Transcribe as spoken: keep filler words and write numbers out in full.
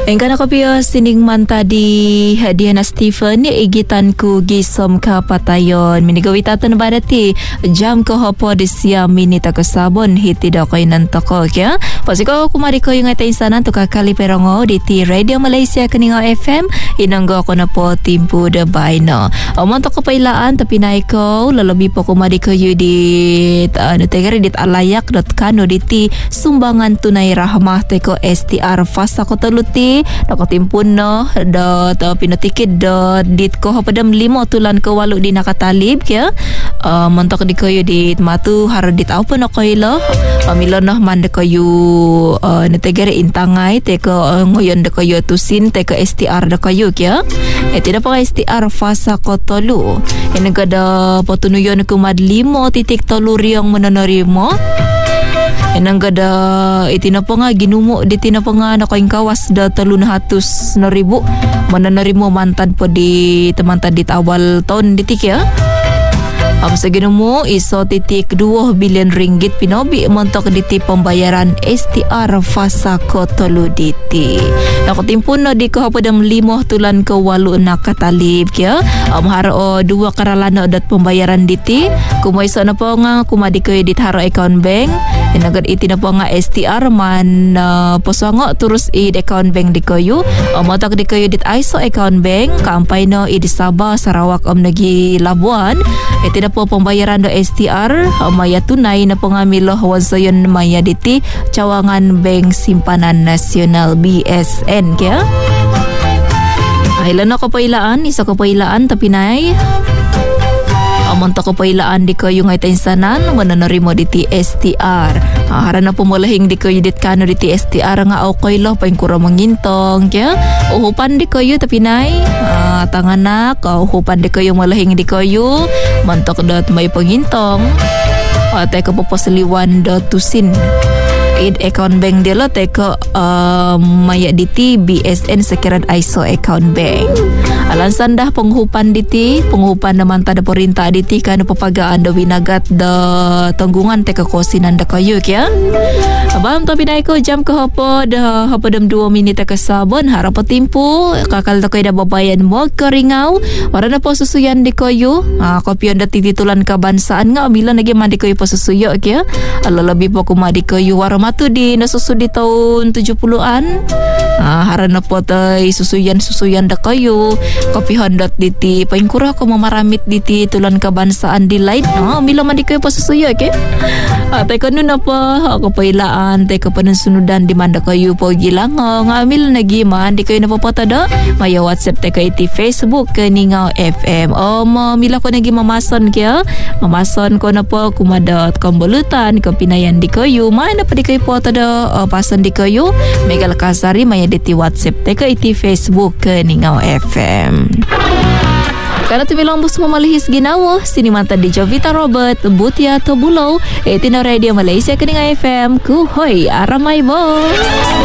Engkau nak kopiyo sining manta di Diana Stephen igitan ku gisom ka patayon minigawitatan badati jam ko hopo di siya minita ko sabon hiti da ko inan toko kya pasiko kumari ko yung ata insanan to kakali perongo di ti Radio Malaysia kaningaw F M inanggo ko na po timpu de baino omon to ko pailaan tapi naik ko lalabi po kumari ko yu di uh, tegari dit alayak dot kano di ti sumbangan tunai rahmah teko S T R fasa ko teluti nak timpun no dot uh, pinotikid dot dit ko padam limo tulan ke walu di nakatalib kya uh, montok di koyo di matu har dit au pun ko ilo amilo no man de koyo uh, netegere intangai te ko uh, ngoyon de koyo tusin te ko S T R de koyo kya eh tidak pa S T R fasa ko tolu ini kada potunuyon ko mad limo titik tolu riong menonorimo enang gada itina po nga ginumo di tina po nga nakoing kawas da talun hatus na ribu mananarimo mantad po di temantad di awal tahun ditik ya am sa ginumo iso titik dua bilion ringgit pinobi montok diti pembayaran S T R fasa ko tolu diti nakotimpun no di ko hapadam limo tulan ke walu nakatalib kya am haro dua karalano dat pembayaran diti kumoiso na po nga kumadi ko dit haro account bank inagad iti na po nga S T R man uh, posongo turus i account bank di koyo o motok di koyo dit iso account bank kampay no i di Sabah Sarawak om nagi Labuan iti na po pembayaran do S T R uh, maya tunay na po nga milo wansoyon maya diti Cawangan Bank Simpanan Nasional B S N kaya ay lano ko pailaan isa ko pailaan tapi nay amon to ko pailaan di ko yung ay insanan mananarimo di T S T R ah, harana pumulahing di ko yudit kano di T S T R nga okay lo paing kura mangintong kya uhupan di ko yu tapi nay ah, tanganak uh, uhupan di ko yung malahing di ko yu mantok dot may pangintong uh, teko poposliwan dot tusin id account bank dia lo teko uh, maya diti B S N sekiran I S O account bank alansan dah penghupan diti penghupan naman tada perintah diti kan papagaan do winagat da tanggungan teko kosinan da kayu kya abam tapi naik ko jam ke hopo dah hopo dam dua minit ke sabon harap timpu kakal da koy da babayan mo keringau warana po susuyan di kayu ah kopion da titulan kebangsaan nga amila lagi mandi koy po susuyo kya ala lebih po kumadi kayu warama tu di nasusu di tahun tujuh puluhan ah harana po tay susuyan-susuyan da kayu kopi hondot diti paingkura ko mamaramit diti tulan kebangsaan di lain no mila mandi koy po susuyo ke ah tay kanu na po ako pailaan tay ko panunsunudan di manda kayu po gilango ngamil nagi man di koy na po tada maya WhatsApp tay ko iti Facebook kaningaw F M o mo mila ko nagi mamason kya mamason ko na po kumadot kombulutan ko pinayan di kayu man na pa di koy po tada uh, pasan di kayu Megal Kasari maya diti WhatsApp tay ko iti Facebook kaningaw F M Karena tumilang bus memalihis ginawa sini mata di Jovita Robert Butia Tobulo iti na Radio Malaysia kaningaw F M kuhoy aramay mo